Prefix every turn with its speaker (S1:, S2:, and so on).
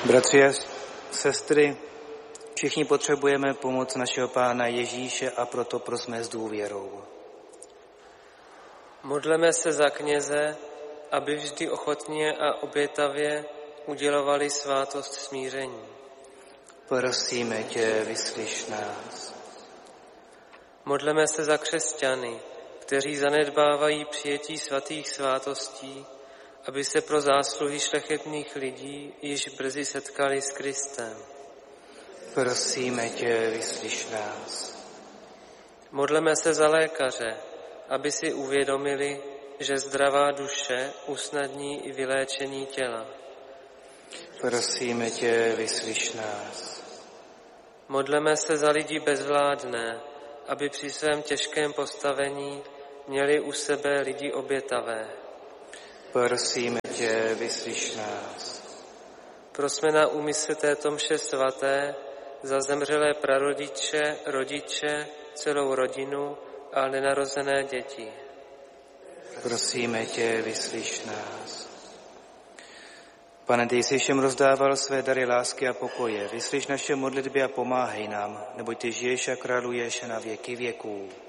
S1: Bratři a sestry, všichni potřebujeme pomoc našeho Pána Ježíše a proto prosme s důvěrou.
S2: Modleme se za kněze, aby vždy ochotně a obětavě udělovali svátost smíření.
S1: Prosíme tě, vyslyš nás.
S2: Modleme se za křesťany, kteří zanedbávají přijetí svatých svátostí, aby se pro zásluhy šlechetných lidí již brzy setkali s Kristem.
S1: Prosíme tě, vyslyš nás.
S2: Modleme se za lékaře, aby si uvědomili, že zdravá duše usnadní i vyléčení těla.
S1: Prosíme tě, vyslyš nás.
S2: Modleme se za lidi bezvládné, aby při svém těžkém postavení měli u sebe lidi obětavé.
S1: Prosíme tě, vyslyš nás.
S2: Prosme na úmysl této mše svaté za zemřelé prarodiče, rodiče, celou rodinu a nenarozené děti.
S1: Prosíme tě, vyslyš nás. Pane, ty jsi všem rozdával své dary lásky a pokoje. Vyslyš naše modlitby a pomáhej nám, neboť ty žiješ a králuješ na věky věků.